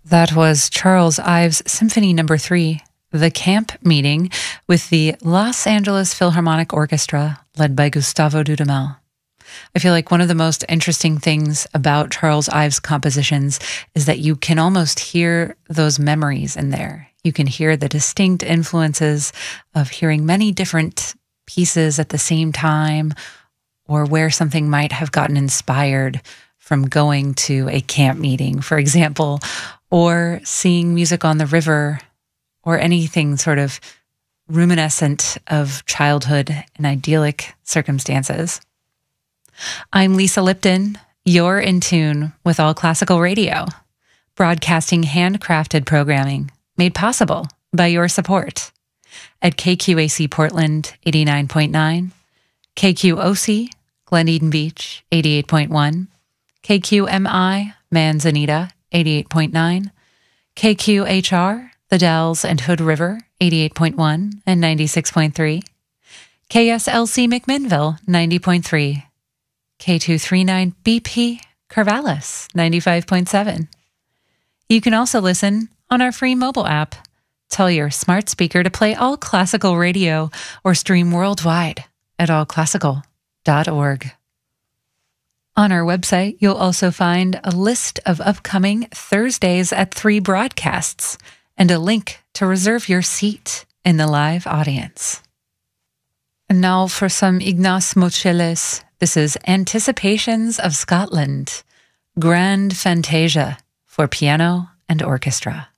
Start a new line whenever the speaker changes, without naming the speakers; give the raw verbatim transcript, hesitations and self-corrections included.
That was Charles Ives Symphony Number Three, The Camp Meeting, with the Los Angeles Philharmonic Orchestra, led by Gustavo Dudamel. I feel like one of the most interesting things about Charles Ives' compositions is that you can almost hear those memories in there. You can hear the distinct influences of hearing many different pieces at the same time, or where something might have gotten inspired from going to a camp meeting, for example, or seeing music on the river, or anything sort of reminiscent of childhood and idyllic circumstances. I'm Lisa Lipton. You're in tune with All Classical Radio, broadcasting handcrafted programming made possible by your support at K Q A C Portland eighty-nine point nine, K Q O C Glen Eden Beach eighty-eight point one, K Q M I Manzanita eighty-eight point nine, K Q H R The Dells and Hood River eighty-eight point one and ninety-six point three, K S L C McMinnville ninety point three, K two thirty-nine B P Corvallis ninety-five point seven. You can also listen on our free mobile app. Tell your smart speaker to play All Classical Radio or stream worldwide at all classical dot org. On our website, you'll also find a list of upcoming Thursdays at three broadcasts and a link to reserve your seat in the live audience. And now for some Ignace Moscheles. This is Anticipations of Scotland, Grand Fantasia for piano and orchestra.